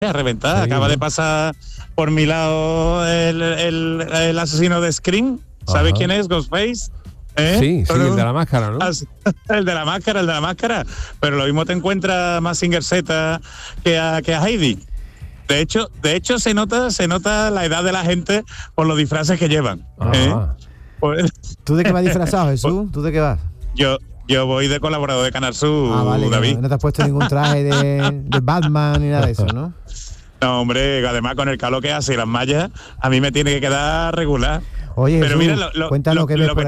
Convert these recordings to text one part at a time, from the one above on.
a reventar. Acaba de pasar por mi lado el asesino de Scream. ¿Sabes quién es? Ghostface. Sí, el de la máscara, ¿no? El de la máscara. Pero lo mismo te encuentra a Mazinger Z que a Heidi. De hecho se nota la edad de la gente por los disfraces que llevan. ¿Tú de qué vas disfrazado, Jesús? ¿Tú de qué vas? Yo voy de colaborador de Canal Sur, vale, David. No te has puesto ningún traje de Batman ni nada de eso, ¿no? No, hombre, además con el calor que hace y las mallas, a mí me tiene que quedar regular. Oye, pero Jesús, mira, cuéntanos qué ves por ahí.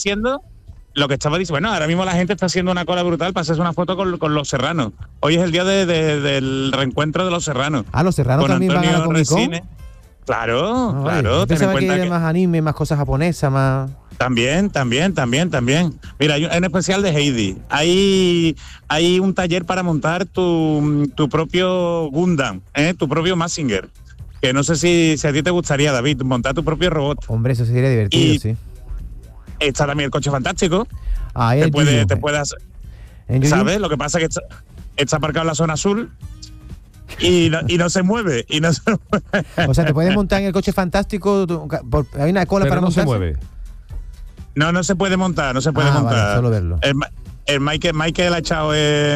Lo que estaba diciendo, bueno, ahora mismo la gente está haciendo una cola brutal para hacerse una foto con los Serranos. Hoy es el día del reencuentro de los Serranos. Los Serranos también van a la Comic Con. Claro. Yo pensaba que era más anime, más cosas japonesas, más... También. Mira, hay un especial de Heidi. Hay un taller para montar tu propio Gundam, tu propio Mazinger. Que no sé si a ti te gustaría, David, montar tu propio robot. Hombre, eso sería divertido, sí. Está también el coche fantástico. Te puedes, ¿sabes? Lo que pasa es que está aparcado en la zona azul y no se mueve. O sea, te puedes montar en el coche fantástico. Hay una cola para montarse. No se mueve. No se puede montar, montar. Vale, solo verlo. El Michael ha echado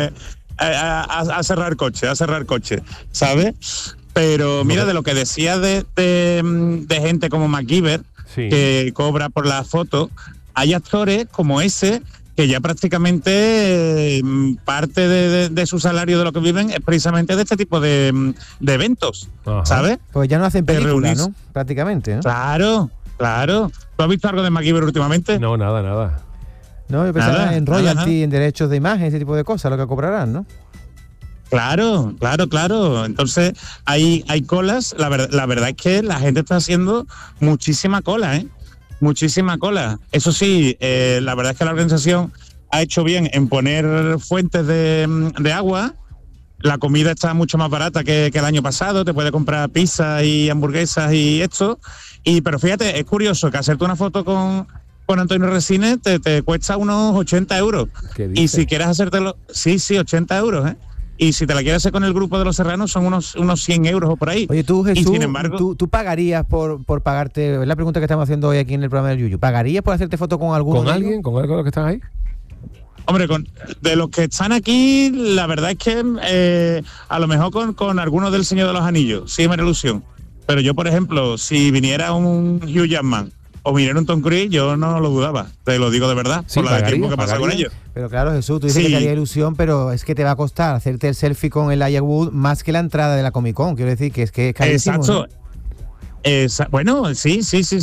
a cerrar el coche, ¿sabes? Pero mira, de lo que decía de gente como MacGyver, que cobra por la foto, hay actores como ese que ya prácticamente parte de su salario, de lo que viven, es precisamente de este tipo de eventos, ¿sabes? Pues ya no hacen películas, ¿no? Prácticamente, ¿no? Claro. ¿Tú has visto algo de MacGyver últimamente? No, nada. No, yo pensaba en royalty, en derechos de imagen, ese tipo de cosas, lo que cobrarán, ¿no? Claro. Entonces, hay colas. La verdad es que la gente está haciendo muchísima cola, muchísima cola. Eso sí, la verdad es que la organización ha hecho bien en poner fuentes de agua. La comida está mucho más barata que el año pasado. Te puedes comprar pizza y hamburguesas y esto. Pero fíjate, es curioso que hacerte una foto con Antonio Resines te cuesta unos 80 euros. Y si quieres hacértelo... Sí, 80 euros, Y si te la quieres hacer con el grupo de los Serranos son unos 100 euros o por ahí. Oye, tú, Jesús, y sin embargo, ¿tú pagarías por pagarte? Es la pregunta que estamos haciendo hoy aquí en el programa del Yuyu. ¿Pagarías por hacerte foto con alguno? ¿Con alguien? ¿Con algo de los que están ahí? Hombre, de los que están aquí, la verdad es que a lo mejor con algunos del Señor de los Anillos, sí me haría ilusión. Pero yo, por ejemplo, si viniera un Hugh Jackman o viniera un Tom Cruise, yo no lo dudaba, te lo digo de verdad, por el tiempo que pasa con ellos. Pero claro, Jesús, tú dices que te haría ilusión, pero es que te va a costar hacerte el selfie con el Elijah Wood más que la entrada de la Comic Con. Quiero decir que es carísimo. Exacto. ¿No? Bueno, sí.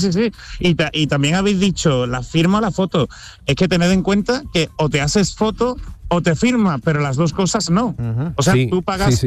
Y también habéis dicho, la firma o la foto. Es que tened en cuenta que o te haces foto o te firma, pero las dos cosas no. O sea, tú pagas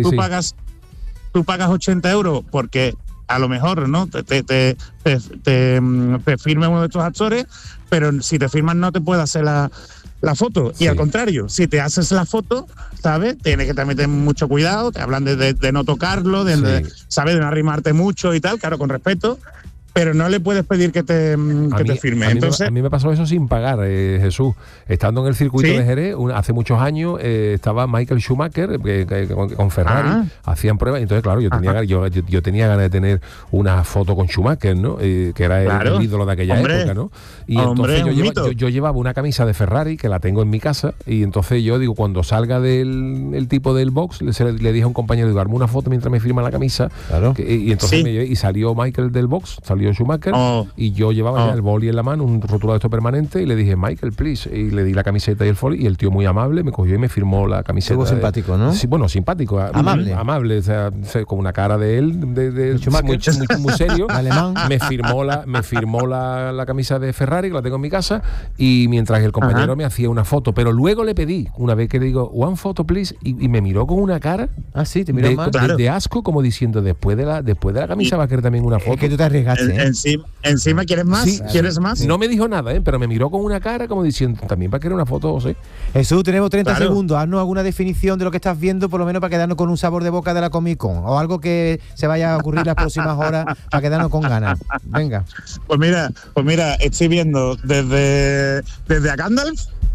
80 euros porque a lo mejor no te firme uno de estos actores, pero si te firman no te puede hacer la foto. Y al contrario, si te haces la foto, ¿sabes? Tienes que también tener mucho cuidado, te hablan de no tocarlo, ¿sabes? De no arrimarte mucho y tal, claro, con respeto, pero no le puedes pedir que te firme. A mí me pasó eso sin pagar, Jesús. Estando en el circuito de Jerez, hace muchos años, estaba Michael Schumacher con Ferrari, hacían pruebas, entonces claro, yo tenía ganas de tener una foto con Schumacher, ¿no? Que era el ídolo de aquella época, ¿no? Y entonces yo llevaba una camisa de Ferrari, que la tengo en mi casa, y entonces yo digo, cuando salga el tipo del box, le dije a un compañero, digo, arme una foto mientras me firma la camisa, y entonces y salió Michael del box, salió Schumacher, y yo llevaba ya el boli en la mano, un rotulado esto permanente, y le dije, Michael, please, y le di la camiseta y el folio, y el tío muy amable me cogió y me firmó la camiseta. Estuvo simpático, ¿no? Sí, bueno, simpático, amable, o sea, con una cara de él muy serio. Alemán. me firmó la camisa de Ferrari, que la tengo en mi casa, y mientras el compañero me hacía una foto, pero luego le pedí, una vez que le digo, one photo please, y me miró con una cara te miró de asco, como diciendo, después de la camisa va a querer también una foto. Es que tú te arriesgaste, Encima, ¿quieres más? Sí, ¿Quieres más? No me dijo nada, pero me miró con una cara como diciendo, también va a querer una foto, ¿sí? Jesús, tenemos 30 segundos. Haznos alguna definición de lo que estás viendo, por lo menos para quedarnos con un sabor de boca de la Comic Con, o algo que se vaya a ocurrir las próximas horas para quedarnos con ganas. Venga. Pues mira, estoy viendo desde a Gandalf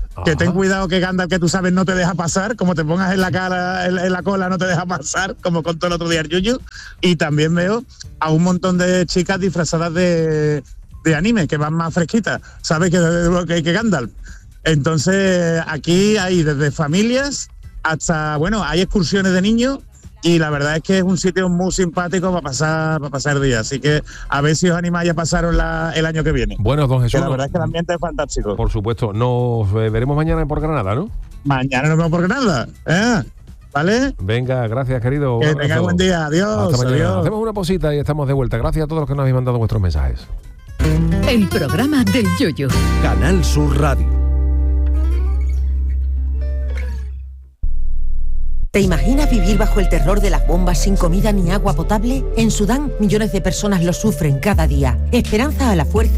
que ten cuidado que Gandalf, que tú sabes, no te deja pasar, como te pongas en la cara, en la cola, no te deja pasar, como contó el otro día el Yuyu. Y también veo a un montón de chicas disfrazadas de anime, que van más fresquitas, ¿sabes? Que Gandalf. Entonces, aquí hay desde familias hasta, bueno, hay excursiones de niños, y la verdad es que es un sitio muy simpático para pasar días. Así que a ver si os animáis a pasaros el año que viene. Bueno, don Jesús. Que la verdad es que el ambiente es fantástico. Por supuesto. Nos veremos mañana por Granada, ¿no? Mañana nos vemos por Granada, ¿vale? Venga, gracias, querido. Que tengáis buen día. Adiós. Hasta mañana. Adiós. Hacemos una pausita y estamos de vuelta. Gracias a todos los que nos habéis mandado vuestros mensajes. El programa del Yoyo. Canal Sur Radio. ¿Te imaginas vivir bajo el terror de las bombas sin comida ni agua potable? En Sudán, millones de personas lo sufren cada día. Esperanza a la Fuerza